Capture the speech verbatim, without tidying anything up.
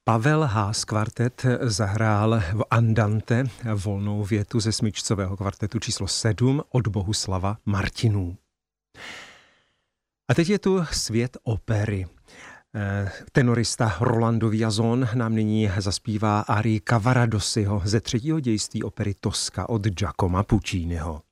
Pavel Haas kvartet zahrál v Andante volnou větu ze smyčcového kvartetu číslo sedm od Bohuslava Martinů. A teď je tu svět opery. Tenorista Rolando Villazón nám nyní zaspívá arii Cavaradosiho ze třetího dějství opery Tosca od Giacomo Pucciniho.